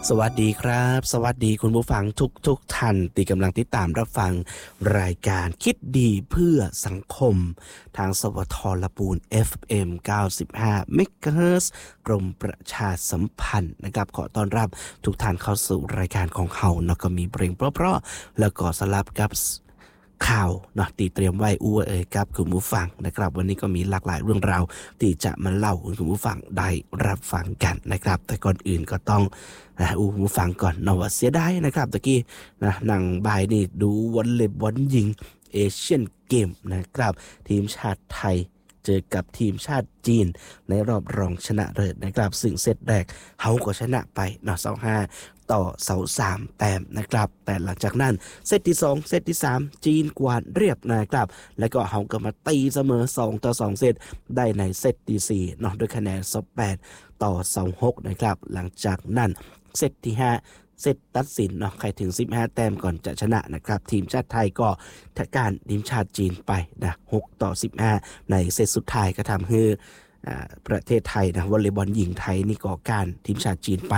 สวัสดีครับสวัสดีคุณผู้ฟังทุกท่านที่กำลังติดตามรับฟังรายการคิดดีเพื่อสังคมทางสวทลปูน FM 95 MHz กรมประชาสัมพันธ์นะครับขอต้อนรับทุกท่านเข้าสู่รายการของเฮาแล้วก็มีเพลงเพราะๆแล้วก็สลับกับข่าวเนาะตีเตรียมไว้ครับคุณผู้ฟังนะครับวันนี้ก็มีหลากหลายเรื่องราวที่จะมาเล่าให้คุณผู้ฟังได้รับฟังกันนะครับแต่ก่อนอื่นก็ต้องคุณผู้ฟังก่อนเนาะว่าเสียดายนะครับตะกี้นะหนังบ่ายนี่ดูวอลเลย์บอลหญิงเอเชียนเกมนะครับทีมชาติไทยเจอกับทีมชาติจีนในรอบรองชนะเลิศนะครับซึ่งเซตแรกเขาก็ชนะไปเนาะ25 ต่อ3แต้มนะครับแต่หลังจากนั้นเซตที่2เซตที่3จีนกวาดเรียบนะครับแล้วก็เขาก็มาตีเสมอ2 ต่อ 2เซตได้ในเซตที่4เนาะด้วยคะแนน28 ต่อ 26นะครับหลังจากนั้นเซตที่5เซตตัดสินเนาะใครถึง15แต้มก่อนจะชนะนะครับทีมชาติไทยก็ทักการทีมชาติจีนไปนะ6 ต่อ 15ในเซตสุดท้ายก็ทำให้ประเทศไทยนะวอลเลย์บอลหญิงไทยนี่ก็การทีมชาติจีนไป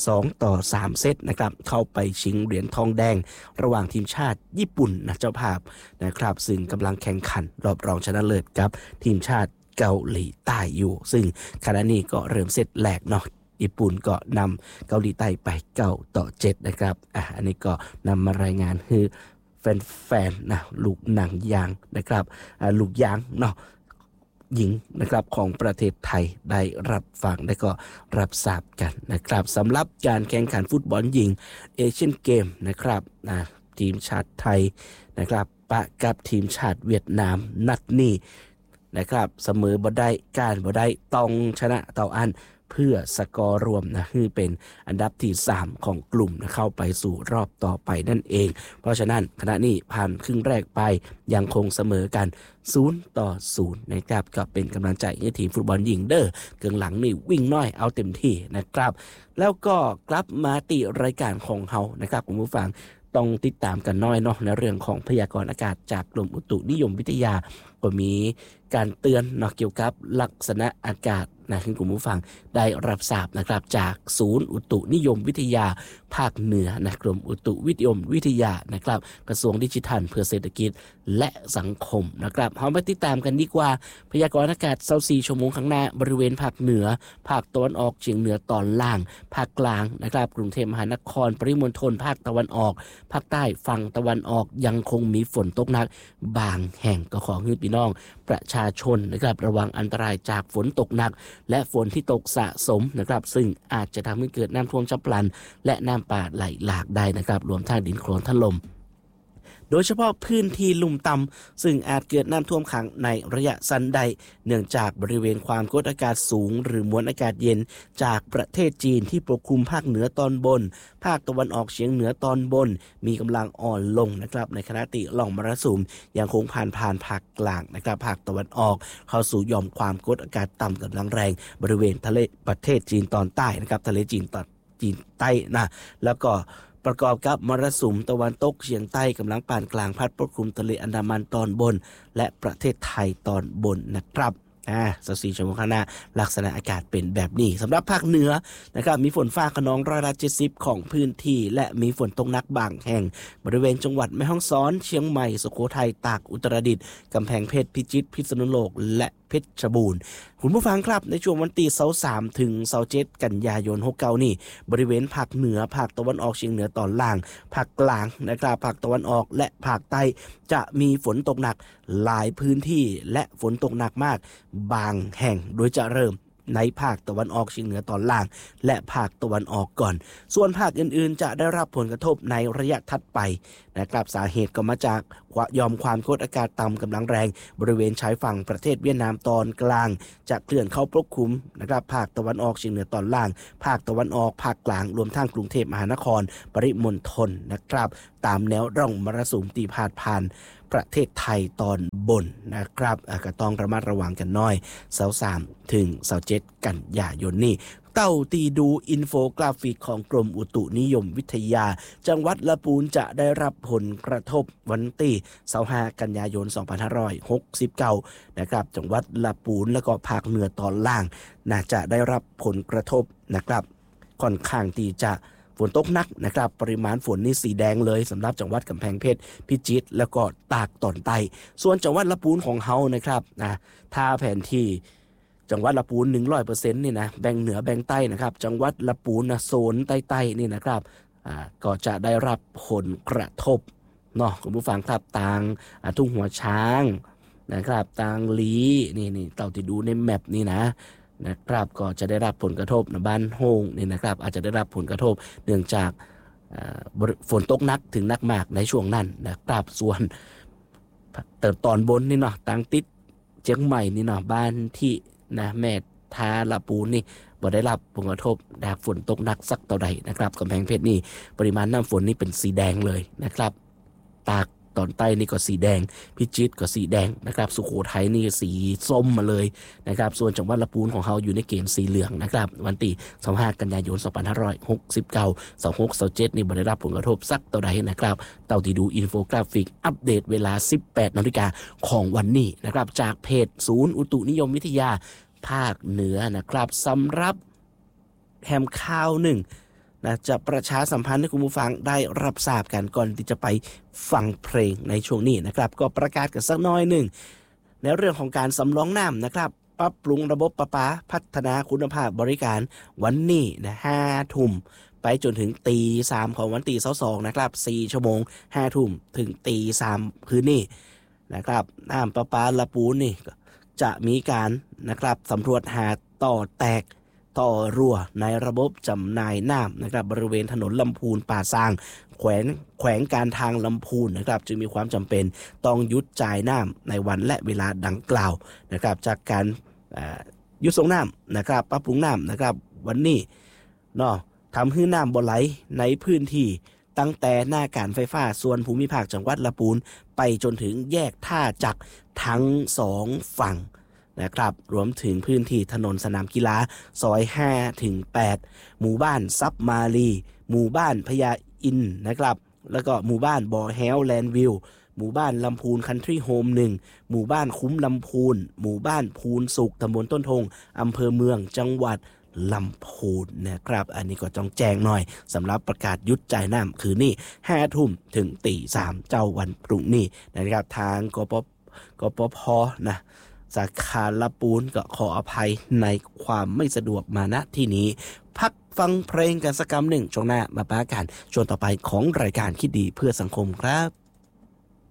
2 ต่อ 3เซตนะครับเข้าไปชิงเหรียญทองแดงระหว่างทีมชาติญี่ปุ่นนะเจ้าภาพนะครับซึ่งกำลังแข่งขันรอบรองชนะเลิศกับทีมชาติเกาหลีใต้อยู่ซึ่งขณะนี้ก็เริ่มเซตแรกเนาะญี่ปุ่นก็นำเกาหลีใต้ไป9 ต่อ 7นะครับอันนี้ก็นำมารายงานให้แฟนๆนะลูกหนังยางนะครับลูกยางเนาะหญิงนะครับของประเทศไทยได้รับฟังและก็รับทราบกันนะครับสำหรับการแข่งขันฟุตบอลหญิงเอเชียนเกมนะครับทีมชาติไทยนะครับปะกับทีมชาติเวียดนามนัดนี้นะครับเสมอบ่ได้การบ่ได้ต้องชนะเต่าอันเพื่อสกอร์รวมนะคือเป็นอันดับที่3ของกลุ่มนะเข้าไปสู่รอบต่อไปนั่นเองเพราะฉะนั้นขณะนี้ผ่านครึ่งแรกไปยังคงเสมอกัน0 ต่อ 0นะครับก็เป็นกำลังใจให้ทีมฟุตบอลหญิงเด้อเกืองหลังนี่วิ่งน้อยเอาเต็มที่นะครับแล้วก็กลับมาติรายการของเฮานะครับคุณผู้ฟังต้องติดตามกันน้อยเนาะในเรื่องของพยากรณ์อากาศจากกรมอุตุนิยมวิทยาก็มีการเตือนเนาะเกี่ยวกับลักษณะอากาศนะให้คุณผู้ฟังได้รับทราบนะครับจากศูนย์อุตุนิยมวิทยาภาคเหนือนะกรมอุตุนิยมวิทยานะครับกระทรวงดิจิทัลเพื่อเศรษฐกิจและสังคมนะครับเราไปติดตามกันดีกว่าพยากรณ์อากาศ24 ชั่วโมงข้างหน้าบริเวณภาคเหนือภาคตะวันออกเฉียงเหนือตอนล่างภาคกลางนะครับกรุงเทพมหานครปริมณฑลภาคตะวันออกภาคใต้ฝั่งตะวันออกยังคงมีฝนตกหนักบางแห่งก็ขอให้พี่น้องประชาชนนะครับระวังอันตรายจากฝนตกหนักและฝนที่ตกสะสมนะครับซึ่งอาจจะทำให้เกิดน้ำท่วมฉับพลันและน้ำป่าไหลหลากได้นะครับรวมทั้งดินโคลนถล่มโดยเฉพาะพื้นที่ลุ่มต่ำซึ่งอาจเกิดน้ำท่วมขังในระยะสั้นได้เนื่องจากบริเวณความกดอากาศสูงหรือมวลอากาศเย็นจากประเทศจีนที่ปกคลุมภาคเหนือตอนบนภาคตะวันออกเฉียงเหนือตอนบนมีกำลังอ่อนลงนะครับในขณะที่ร่องมรสุมยังคงผ่านภาคกลางนะครับภาคตะวันออกเข้าสู่หย่อมความกดอากาศต่ำกำลังแรงบริเวณทะเลประเทศจีนตอนใต้นะครับทะเลจีนใต้นะแล้วก็ประกอบกับมรสุมตะวันตกเฉียงใต้กำลังปานกลางพัดปกคลุมทะเลอันดามันตอนบนและประเทศไทยตอนบนนะครับ24 ชั่วโมงข้างหน้าลักษณะอากาศเป็นแบบนี้สำหรับภาคเหนือนะครับมีฝนฟ้าคะนอง70%ของพื้นที่และมีฝนตกหนักบางแห่งบริเวณจังหวัดแม่ฮ่องสอนเชียงใหม่สุโขทัยตากอุตรดิตถ์กำแพงเพชรพิจิตรพิษณุโลกและเพชรบูรณ์คุณผู้ฟังครับในช่วงวันที่23 ถึง27 กันยายน69นี่บริเวณภาคเหนือภาคตะวันออกเฉียงเหนือตอนล่างภาคกลางนะครับภาคตะวันออกและภาคใต้จะมีฝนตกหนักหลายพื้นที่และฝนตกหนักมากบางแห่งโดยจะเริ่มในภาคตะวันออกเฉียงเหนือตอนล่างและภาคตะวันออกก่อนส่วนภาคอื่นๆจะได้รับผลกระทบในระยะถัดไปนะครับสาเหตุก็มาจากยอมความกดอากาศต่ำกำลังแรงบริเวณชายฝั่งประเทศเวียดนามตอนกลางจะเคลื่อนเข้าปกคลุมนะครับภาคตะวันออกเฉียงเหนือตอนล่างภาคตะวันออกภาคกลางรวมทั้งกรุงเทพมหานครปริมณฑลนะครับตามแนวร่องมรสุมที่พาดผ่านประเทศไทยตอนบนนะครับก็ต้องระมัดระวังกันหน่อย23 ถึง27 กันยายนนี้เต้าตีดูอินโฟกราฟิกของกรมอุตุนิยมวิทยาจังหวัดละปูนจะได้รับผลกระทบวันที่25 กันยายน 2569นะครับจังหวัดละปูนและก็ภาคเหนือตอนล่างน่าจะได้รับผลกระทบนะครับค่อนข้างที่จะฝนตกหนักนะครับปริมาณฝนนี่สีแดงเลยสำหรับจังหวัดกำแพงเพชรพิจิตรแล้วก็ตากตอนใต้ส่วนจังหวัดลำพูนของเฮานะครับถ้าแผนที่จังหวัดลำพูน 100% นี่นะแบ่งเหนือแบ่งใต้นะครับจังหวัดลำพูนโซนใต้ๆนี่นะครับก็จะได้รับผลกระทบเนาะคุณผู้ฟังครับต่างทุ่งหัวช้างนะครับต่างลีนี่เต่าที่ดูในแมปนี่นะครับก็จะได้รับผลกระทบบ้านโฮงนี่นะครับอาจจะได้รับผลกระทบเนื่องจากฝนตกหนักถึงหนักมากในช่วงนั้นนะครับส่วนตอนบนนี่เนาะต่างติดเชียงใหม่นี่เนาะบ้านที่แม่ทาลำพูนนี่บ่ได้รับผลกระทบจากฝนตกหนักสักเท่าใดนะครับกำแพงเพชรนี่ปริมาณน้ำฝนนี่เป็นสีแดงเลยนะครับตากตอนใต้นี่ก็สีแดงพิจิตรก็สีแดงนะครับสุโขทัยนี่สีส้มมาเลยนะครับส่วนจังหวัดลำพูนของเราอยู่ในเกณฑ์สีเหลืองนะครับวันที่25 กันยายน 2569 26-27นี่บ่ได้รับผลกระทบสักเท่าใดนะครับเต่าที่ดูอินโฟกราฟิกอัปเดตเวลา 18 นาฬิกาของวันนี้นะครับจากเพจศูนย์อุตุนิยมวิทยาภาคเหนือนะครับสำหรับแฮมข่าวหนึ่งจะประชาสัมพันธ์ให้คุณผู้ฟังได้รับทราบกันก่อนที่จะไปฟังเพลงในช่วงนี้นะครับก็ประกาศกันสักน้อยหนึ่งในเรื่องของการสำรองน้ำนะครับปรับปรุงระบบประปาพัฒนาคุณภาพบริการวันนี้5 ทุ่มไปจนถึงตี 3ของวันที่22นะครับ4 ชั่วโมง5 ทุ่มถึงตี 3คืนนี้นะครับน้ำประปาลำพูนนี่จะมีการนะครับสำรวจหาต่อแตกต่อรั่วในระบบจำหน่ายน้ำนะครับบริเวณถนนลำพูนป่าซางแขวงการทางลำพูนนะครับจึงมีความจำเป็นต้องหยุดจ่ายน้ำในวันและเวลาดังกล่าวนะครับจากการหยุดส่งน้ำนะครับปรับปรุงน้ำนะครับวันนี้ทำให้น้ำบ่ไหลในพื้นที่ตั้งแต่หน้าการไฟฟ้าส่วนภูมิภาคจังหวัดลำพูนไปจนถึงแยกท่าจักรทั้ง2 ฝั่งนะครับรวมถึงพื้นที่ถนนสนามกีฬาซอย 5-8 หมู่บ้านซับมาลีหมู่บ้านพญาอินนะครับแล้วก็หมู่บ้านบ่อแฮวแลนด์วิวหมู่บ้านลำพูนคันทรีโฮม1หมู่บ้านคุ้มลำพูนหมู่บ้านพูนสุขตำบลต้นทงอำเภอเมืองจังหวัดลำพูนนะครับอันนี้ก็ต้องแจ้งหน่อยสำหรับประกาศหยุดจ่ายน้ำคืนนี้5 ทุ่มถึงตี 3เจ้าวันพรุ่งนี้นะครับทางกปภสาขาลำพูนก็ขออภัยในความไม่สะดวกมาณที่นี้พักฟังเพลงกันสักคำหนึ่งช่วงหน้ามาปากันช่วงต่อไปของรายการคิดดีเพื่อสังคมครับ